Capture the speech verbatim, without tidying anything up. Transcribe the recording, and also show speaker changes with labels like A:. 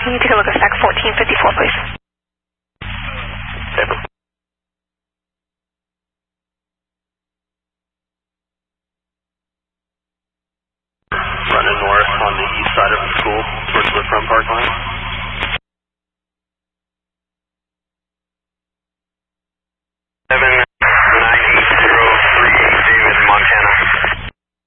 A: Can you take a look at stack fourteen fifty-four, please?